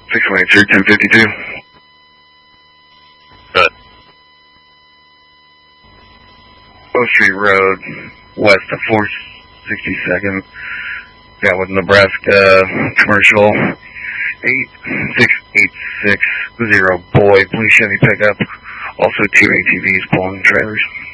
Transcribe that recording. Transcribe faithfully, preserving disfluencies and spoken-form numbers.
six one eight three, ten fifty-two. Good. Oak Street Road, west of four sixty-second. Got with Nebraska commercial eight six eight six zero boy, police Chevy pickup. Also two A T Vs pulling trailers.